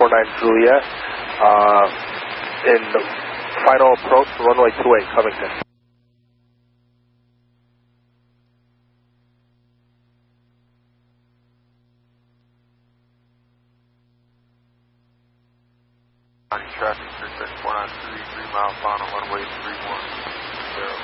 49 Juliet, in final approach to runway 28, Covington. Traffic, 493, 3 mile final, runway 31.